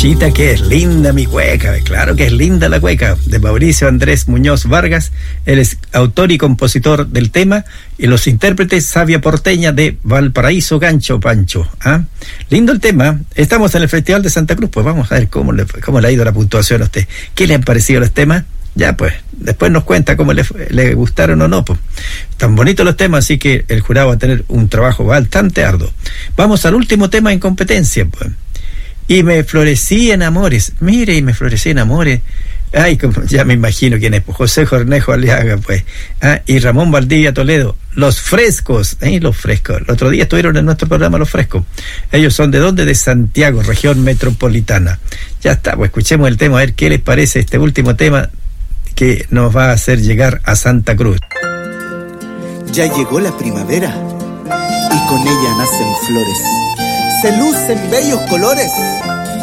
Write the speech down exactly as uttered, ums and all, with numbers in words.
Chuchita, que es linda mi cueca. Claro que es linda la cueca, de Mauricio Andrés Muñoz Vargas. Él es autor y compositor del tema, y los intérpretes Sabia Porteña de Valparaíso, Gancho Pancho. ¿Ah? Lindo el tema. Estamos en el Festival de Santa Cruz, pues vamos a ver cómo le, cómo le ha ido la puntuación a usted. ¿Qué le han parecido los temas? Ya, pues, después nos cuenta cómo le, le gustaron o no, pues. Tan bonitos los temas, así que el jurado va a tener un trabajo bastante arduo. Vamos al último tema en competencia, pues. Y me florecí en amores. Mire, y me florecí en amores. Ay, como ya me imagino quién es, pues, José Cornejo Aliaga, pues. Ah, y Ramón Valdivia Toledo. Los Frescos, ¿eh? Los Frescos. El otro día estuvieron en nuestro programa Los Frescos. Ellos son de dónde? De Santiago, región metropolitana. Ya está, pues escuchemos el tema, a ver qué les parece este último tema que nos va a hacer llegar a Santa Cruz. Ya llegó la primavera y con ella nacen flores, se lucen bellos colores